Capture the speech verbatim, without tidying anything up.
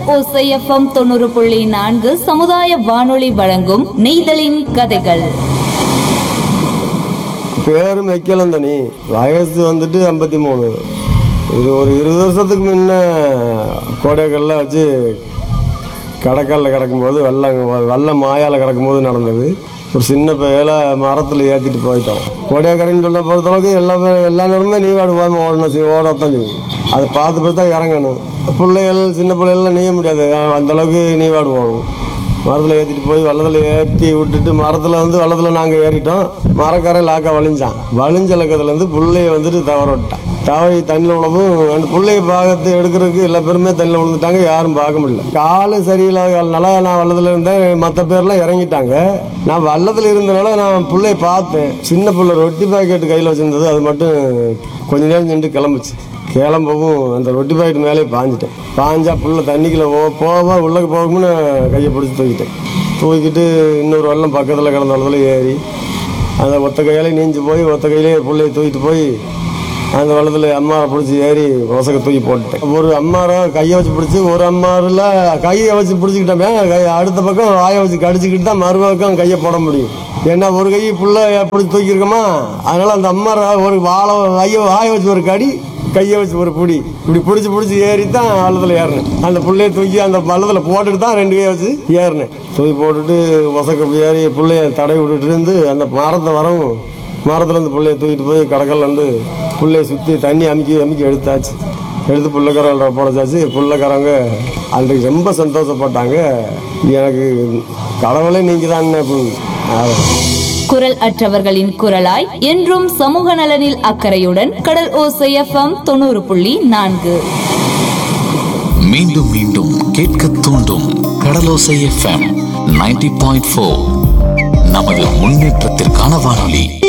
ஓசை எஃப்எம் தொண்ணூறு புள்ளி நான்கு சமுதாய வானொலி வழங்கும் நெய்தலின் கதைகள். பேரும் வைக்கலாம் தனி. வயசு வந்துட்டு ஐம்பத்தி மூணு. இது ஒரு இருபது வருஷத்துக்கு முன்ன கோடைக்கல்ல வச்சு கடற்கல்ல கிடக்கும்போது வெள்ளம் வெள்ளம் மாயால் கிடக்கும்போது நடந்தது. ஒரு சின்ன பையில மரத்தில் ஏற்றிட்டு போயிட்டோம். கோடைக்கரைன்னு சொல்ல பொறுத்தளவுக்கு எல்லா எல்லா நேரமே நீவாடு போகாமல் ஓடணும், ஓடத்தான் செய்யும். அதை பார்த்து பார்த்து தான் இறங்கணும். பிள்ளைகள் சின்ன பிள்ளைகள்லாம் நீய முடியாது, அந்தளவுக்கு நீவாடு போகணும். மரத்தில் ஏற்றிட்டு போய் வெள்ளத்தில் ஏற்றி விட்டுட்டு மரத்தில் வந்து வெள்ளத்தில் நாங்கள் ஏறிட்டோம். மரக்காரை லாக்கா வலிஞ்சான். வலிஞ்ச இலக்கத்துலேருந்து பிள்ளைய வந்துட்டு தவற விட்டான். தவறி தண்ணியில் விழவும் அந்த பிள்ளைய பாகத்தை எடுக்கிறதுக்கு எல்லா பேருமே தண்ணியில் விழுந்துட்டாங்க. யாரும் பார்க்க முடியல. காலும் சரியில்லாதனால நான் வெள்ளத்தில் இருந்தேன். மற்ற பேர்லாம் இறங்கிட்டாங்க. நான் வெள்ளத்தில் இருந்தனால நான் பிள்ளைய பார்த்தேன். சின்ன பிள்ளை ரொட்டி பாக்கெட்டு கையில் வச்சுருந்தது. அது மட்டும் கொஞ்ச நேரம் நின்று கிளம்புச்சு. கிளம்பவும் அந்த ரொட்டி பாக்கெட் மேலே பாஞ்சிட்டேன். பாஞ்சா புள்ள தண்ணிக்குள்ள போ போவா உள்ளக்கு போகும்னு கையை பிடிச்சி தூக்கிட்டேன். தூக்கிட்டு இன்னொரு வெள்ளம் பக்கத்தில் கிடந்த வெள்ளத்தில் ஏறி அந்த ஒத்த கையாலே நீஞ்சி போய் ஒத்த கையிலே பிள்ளைய தூக்கிட்டு போய் அந்த வெள்ளத்தில் அம்மாரை பிடிச்சி ஏறி ஒசக்க தூக்கி போட்டுட்டேன். ஒரு அம்மாரை கையை வச்சு பிடிச்சி ஒரு அம்மாரில் கையை வச்சு பிடிச்சிக்கிட்டோமே, கை அடுத்த பக்கம் வாயை வச்சு கடிச்சிக்கிட்டு தான் மறுபக்கம் கையை போட முடியும். ஏன்னா ஒரு கை புள்ள எப்படி தூக்கியிருக்கோமா, அதனால அந்த அம்மாரை ஒரு வாழை கையை வாயை வச்சு ஒரு கடி, கையை வச்சு ஒரு பிடி, இப்படி பிடிச்சி பிடிச்சி ஏறி தான் வள்ளத்தில் ஏறினேன். அந்த பிள்ளைய தூக்கி அந்த வள்ளத்தில் போட்டுட்டு தான் ரெண்டு கையை வச்சு ஏறினேன். தூக்கி போட்டுட்டு ஒசக்க ஏறி பிள்ளைய தடை விட்டுட்டு இருந்து அந்த மரத்தை வரவும் மரத்துலேருந்து பிள்ளைய தூக்கிட்டு போய் கடற்கல்ல வந்து பிள்ளைய சுற்றி தண்ணி அமுக்கி அமுக்கி எடுத்தாச்சு. எடுத்து புள்ளக்கரை போடச்சாச்சு. புள்ளக்காரங்க அன்றைக்கு ரொம்ப சந்தோஷப்பட்டாங்க. எனக்கு கடவுளே நீங்கள் தான். குரல் அற்றவர்களின் குரலாய் என்றும் சமூக நலனில் அக்கறையுடன் கடல் ஓசை எஃப்எம் தொண்ணூறு புள்ளி நான்கு. மீண்டும் மீண்டும் கேட்க தூண்டும் கடலோசை எஃப்எம் நைன்டி பாயிண்ட் ஃபோர். நமது முன்னேற்றத்திற்கான வானொலி.